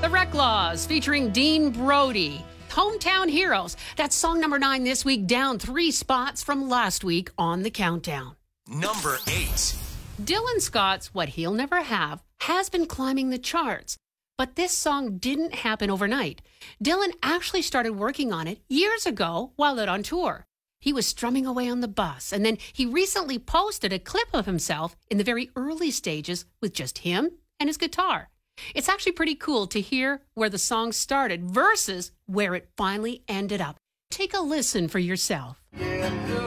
The Reclaws featuring Dean Brody. Hometown Heroes. That's song number 9 this week, down 3 spots from last week on the countdown. Number 8. Dylan Scott's What He'll Never Have has been climbing the charts. But this song didn't happen overnight. Dylan actually started working on it years ago while out on tour. He was strumming away on the bus, and then he recently posted a clip of himself in the very early stages with just him and his guitar. It's actually pretty cool to hear where the song started versus where it finally ended up. Take a listen for yourself.